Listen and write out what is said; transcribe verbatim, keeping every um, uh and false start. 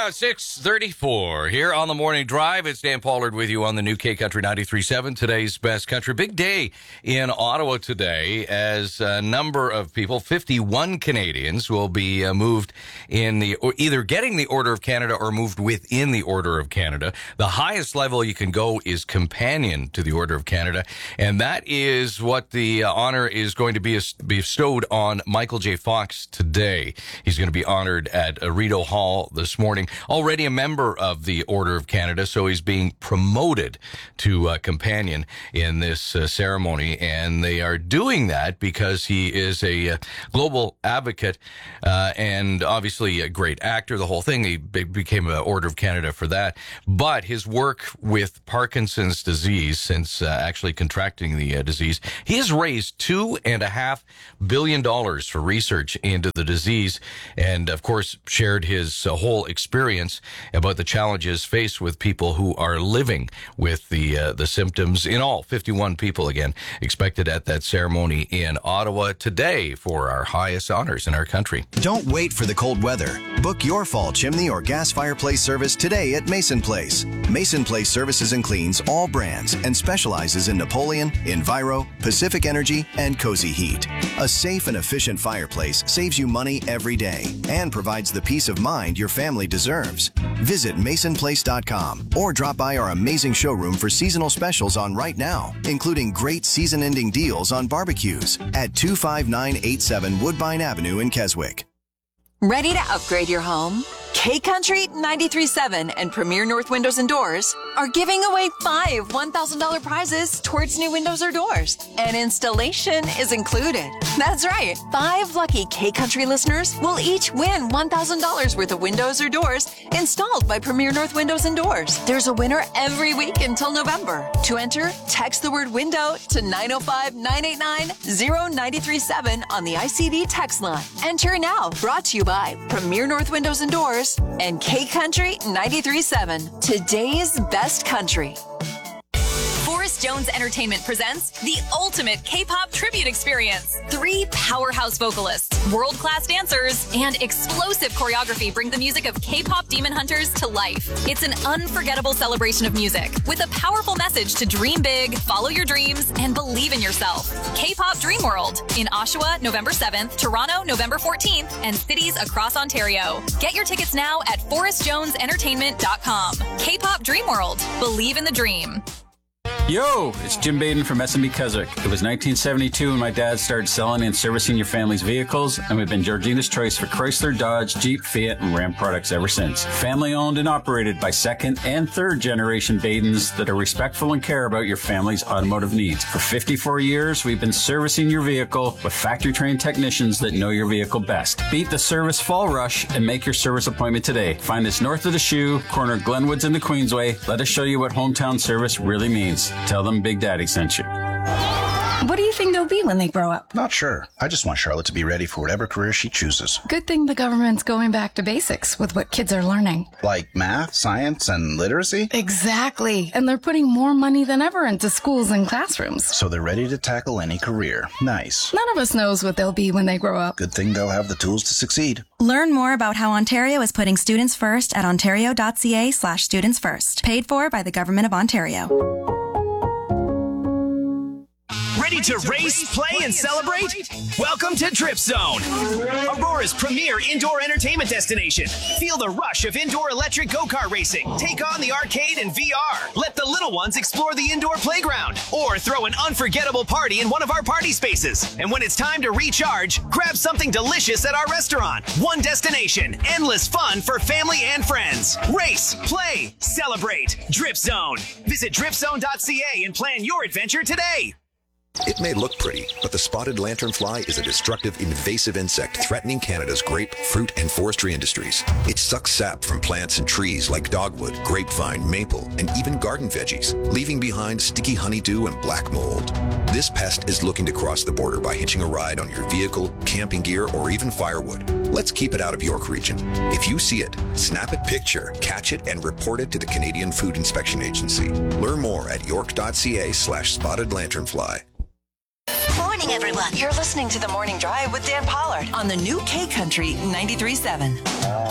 Yeah, six thirty-four here on the Morning Drive. It's Dan Pollard with you on the new K Country ninety-three point seven, today's best country. Big day in Ottawa today as a number of people, fifty-one Canadians, will be uh, moved in the, or either getting the Order of Canada or moved within the Order of Canada. The highest level you can go is Companion to the Order of Canada, and that is what the uh, honor is going to be bestowed on Michael J. Fox today. He's going to be honored at uh, Rideau Hall this morning. Already a member of the Order of Canada, so he's being promoted to uh, Companion in this uh, ceremony, and they are doing that because he is a uh, global advocate uh, and obviously a great actor, the whole thing. He be- became an Order of Canada for that, but his work with Parkinson's disease, since uh, actually contracting the uh, disease, he has raised two and a half billion dollars for research into the disease, and of course shared his uh, whole experience about the challenges faced with people who are living with the uh, the symptoms. In all, fifty-one people again expected at that ceremony in Ottawa today for our highest honors in our country. Don't wait for the cold weather. Book your fall chimney or gas fireplace service today at Mason Place. Mason Place services and cleans all brands and specializes in Napoleon, Enviro, Pacific Energy, and Cozy Heat. A safe and efficient fireplace saves you money every day and provides the peace of mind your family deserves. Visit mason place dot com or drop by our amazing showroom for seasonal specials on right now, including great season-ending deals on barbecues at two five nine eight seven Woodbine Avenue in Keswick. Ready to upgrade your home? K Country ninety-three point seven and Premier North Windows and Doors are giving away five one thousand dollars prizes towards new windows or doors. And installation is included. That's right. Five lucky K Country listeners will each win one thousand dollars worth of windows or doors installed by Premier North Windows and Doors. There's a winner every week until November. To enter, text the word window to nine oh five, nine eight nine, oh nine three seven on the I C D text line. Enter now. Brought to you by Premier North Windows and Doors and K Country ninety-three point seven, today's best country. Forrest Jones Entertainment presents the ultimate K-pop tribute experience. Three powerhouse vocalists, world-class dancers, and explosive choreography bring the music of K-pop demon hunters to life. It's an unforgettable celebration of music with a powerful message to dream big, follow your dreams, and believe in yourself. K-pop Dream World in Oshawa, November seventh, Toronto, November fourteenth, and cities across Ontario. Get your tickets now at forrest jones entertainment dot com. K-pop Dream World. Believe in the dream. Yo, it's Jim Baden from S and B Keswick. It was nineteen seventy-two when my dad started selling and servicing your family's vehicles, and we've been Georgina's choice for Chrysler, Dodge, Jeep, Fiat, and Ram products ever since. Family owned and operated by second and third generation Badens that are respectful and care about your family's automotive needs. For fifty-four years, we've been servicing your vehicle with factory trained technicians that know your vehicle best. Beat the service fall rush and make your service appointment today. Find us north of the Shoe, corner Glenwoods and the Queensway. Let us show you what hometown service really means. Tell them Big Daddy sent you. What do you think they'll be when they grow up? Not sure. I just want Charlotte to be ready for whatever career she chooses. Good thing the government's going back to basics with what kids are learning. Like math, science, and literacy? Exactly. And they're putting more money than ever into schools and classrooms. So they're ready to tackle any career. Nice. None of us knows what they'll be when they grow up. Good thing they'll have the tools to succeed. Learn more about how Ontario is putting students first at ontario.ca slash students first. Paid for by the Government of Ontario. Ready to race, play, and celebrate? Welcome to Drip Zone, Aurora's premier indoor entertainment destination. Feel the rush of indoor electric go-kart racing. Take on the arcade and V R. Let the little ones explore the indoor playground. Or throw an unforgettable party in one of our party spaces. And when it's time to recharge, grab something delicious at our restaurant. One destination, endless fun for family and friends. Race, play, celebrate. Drip Zone. Visit drip zone dot c a and plan your adventure today. It may look pretty, but the spotted lanternfly is a destructive, invasive insect threatening Canada's grape, fruit, and forestry industries. It sucks sap from plants and trees like dogwood, grapevine, maple, and even garden veggies, leaving behind sticky honeydew and black mold. This pest is looking to cross the border by hitching a ride on your vehicle, camping gear, or even firewood. Let's keep it out of York Region. If you see it, snap it picture, catch it, and report it to the Canadian Food Inspection Agency. Learn more at york.ca slash spotted lanternfly. Morning, everyone. You're listening to The Morning Drive with Dan Pollard on the new K Country ninety-three point seven.